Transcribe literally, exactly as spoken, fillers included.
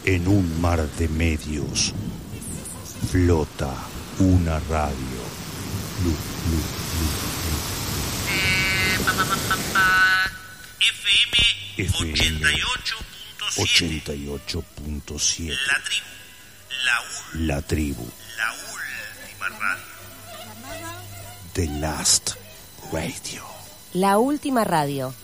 En un mar de medios flota una radio. Lu, lu, lu, lu. Eh, pa, pa, pa, pa, pa. F M F M ochenta y ocho punto siete. ochenta y ocho punto siete. La tribu. La, ul, La tribu. la última radio. The Last Radio. La última radio.